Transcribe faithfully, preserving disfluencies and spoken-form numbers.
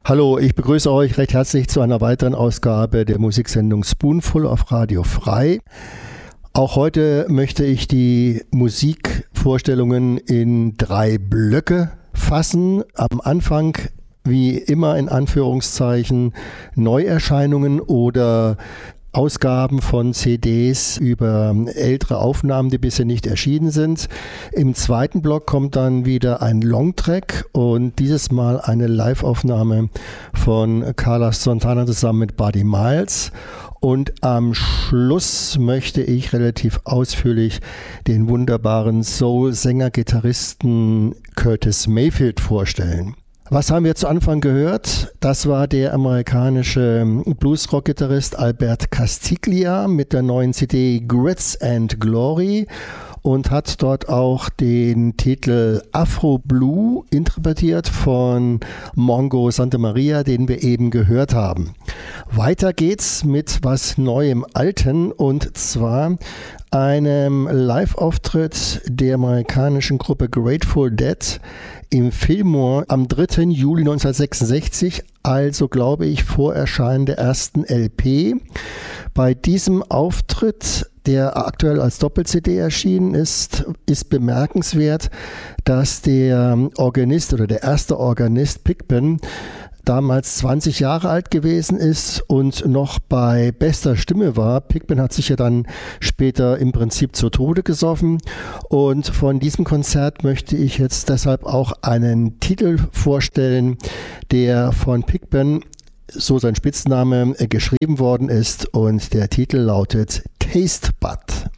Hallo, ich begrüße euch recht herzlich zu einer weiteren Ausgabe der Musiksendung Spoonful auf Radio Frei. Auch heute möchte ich die Musikvorstellungen in drei Blöcke fassen. Am Anfang, wie immer in Anführungszeichen, Neuerscheinungen oder Ausgaben von C Ds über ältere Aufnahmen, die bisher nicht erschienen sind. Im zweiten Block kommt dann wieder ein Longtrack und dieses Mal eine Live-Aufnahme von Carlos Santana zusammen mit Buddy Miles. Und am Schluss möchte ich relativ ausführlich den wunderbaren Soul-Sänger-Gitarristen Curtis Mayfield vorstellen. Was haben wir zu Anfang gehört? Das war der amerikanische Bluesrock-Gitarrist Albert Castiglia mit der neuen C D Grits and Glory und hat dort auch den Titel Afro Blue interpretiert von Mongo Santa Maria, den wir eben gehört haben. Weiter geht's mit was Neuem Alten und zwar einem Live-Auftritt der amerikanischen Gruppe Grateful Dead im Fillmore am dritten Juli neunzehnhundertsechsundsechzig, also glaube ich vor Erscheinen der ersten L P. Bei diesem Auftritt, der aktuell als Doppel-C D erschienen ist, ist bemerkenswert, dass der Organist oder der erste Organist Pigpen damals zwanzig Jahre alt gewesen ist und noch bei bester Stimme war. Pigpen hat sich ja dann später im Prinzip zu Tode gesoffen und von diesem Konzert möchte ich jetzt deshalb auch einen Titel vorstellen, der von Pigpen, so sein Spitzname, geschrieben worden ist und der Titel lautet Taste Bud.